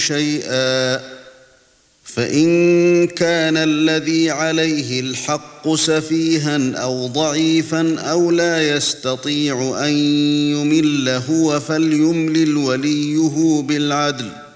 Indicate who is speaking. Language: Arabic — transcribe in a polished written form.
Speaker 1: شيئا فإن كان الذي عليه الحق سفيها أو ضعيفا أو لا يستطيع أن يمل هو فليملل وليه بالعدل